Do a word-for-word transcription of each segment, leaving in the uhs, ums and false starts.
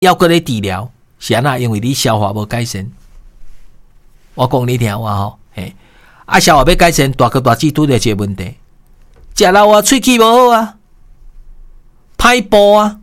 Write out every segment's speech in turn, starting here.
要搁咧治疗，是安那？因为你消化无改善。我讲你听有啊吼，嘿，啊消化要改善，大哥大姐拄着一个问题，食老啊喙齿无好啊，歹步啊，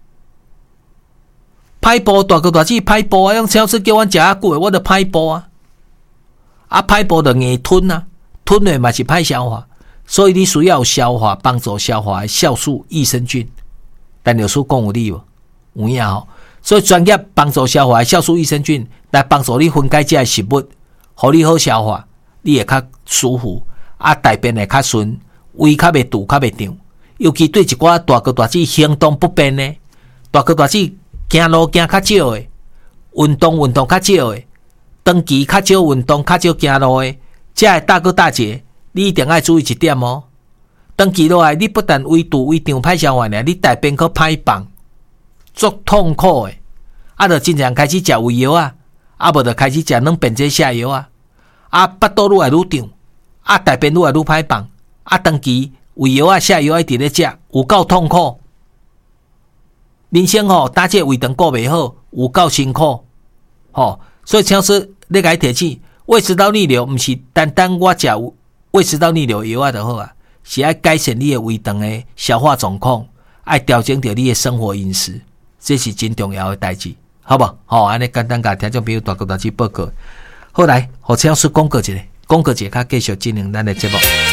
歹步大哥大姐歹步啊，用超市叫阮食啊久的，我着歹步啊，啊歹步着硬吞啊，吞的嘛是歹消化，所以你需要消化帮助消化的酵素益生菌。但有书讲有理无？有影吼，所以专业帮助消化的酵素益生菌来帮助你分解这些食物。互你好消化，你会较舒服，啊，大便会较顺，胃较袂堵，较袂胀。尤其对一寡大哥大姐行动不便呢，大哥大姐行路行较少的，运动运动较少的，长期较少运动、较少行路的，这个大哥大姐，你一定要注意一点哦。长期落来，你不但胃堵、胃胀、歹消化呢，你大便可歹放，足痛苦的。啊，就真正开始食胃药啊。啊，无就开始食软便剂下药啊，啊，腹肚愈来愈胀，啊，大便愈来愈歹放，啊，长期胃药啊、下药啊一直咧食，有够痛苦。人生吼，打这胃肠顾袂好，有够辛苦，吼。所以超市咧甲伊提醒，胃食道逆流，毋是单单我食胃食道逆流药啊就好啊，是爱改善你的胃肠的消化状况，爱调整着你的生活饮食，这是真重要的代志。好不好？好，安尼简单甲听众朋友大哥大姐报告。后来，互超市广告一下，广告一下，继续进行咱的节目。